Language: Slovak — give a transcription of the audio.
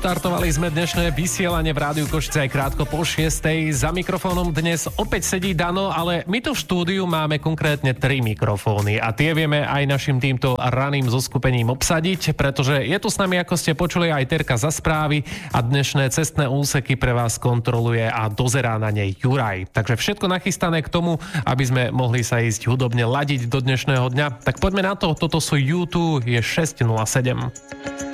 Naštartovali sme dnešné vysielanie v Rádiu Košice aj krátko po 6:00. Za mikrofónom dnes opäť sedí Dano, ale my tu v štúdiu máme konkrétne 3 mikrofóny a tie vieme aj našim týmto raným zoskupením obsadiť, pretože je tu s nami, ako ste počuli, aj Terka za správy a dnešné cestné úseky pre vás kontroluje a dozerá na nej Juraj. Takže všetko nachystané k tomu, aby sme mohli sa ísť hudobne ladiť do dnešného dňa. Tak poďme na to, toto sú U2, je 6:07.